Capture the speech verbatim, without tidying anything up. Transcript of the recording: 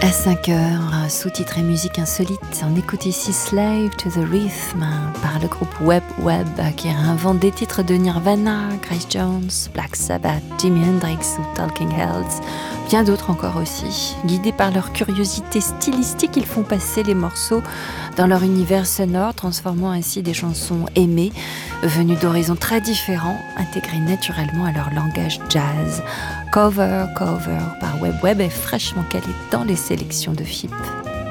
À cinq heures, sous-titré musique insolite, on écoute ici Slave to the Rhythm par le groupe Web Web qui réinvente des titres de Nirvana, Grace Jones, Black Sabbath, Jimi Hendrix ou Talking Heads, bien d'autres encore aussi. Guidés par leur curiosité stylistique, ils font passer les morceaux dans leur univers sonore, transformant ainsi des chansons aimées, venues d'horizons très différents, intégrées naturellement à leur langage jazz. Cover, Cover par Web Web est fraîchement calé dans les sélections de F I P.